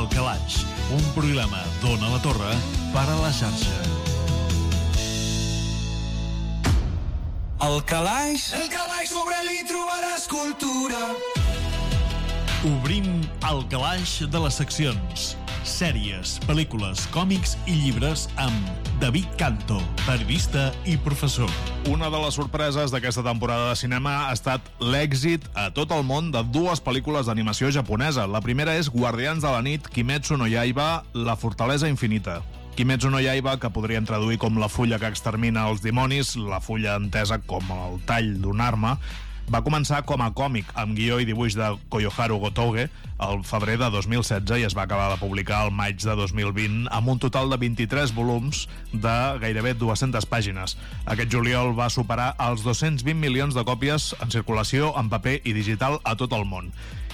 al Calaix, un programa d'Ona la Torre per a la xarxa. El Calaix sobre ell hi trobaràs cultura. Obrim el Calaix de les seccions: sèries, pel·lícules, còmics i llibres amb David Canto, periodista i professor. Una de les sorpreses d'aquesta temporada de cinema ha estat l'èxit a tot el món de dues pel·lícules d'animació japonesa. La primera és Guardians de la nit, Kimetsu no Yaiba, la fortalesa infinita. Kimetsu no Yaiba, que podríem traduir com la fulla que extermina els dimonis, la fulla entesa com el tall d'una arma, va començar com a còmic amb guió i dibuix de Koyoharu Gotouge al febrer de 2016 i es va acabar de publicar al maig de 2020 amb un total de 23 volums de gairebé 200 pàgines. Aquest juliol va superar els 220 milions de còpies en circulació en paper i digital a tot el món.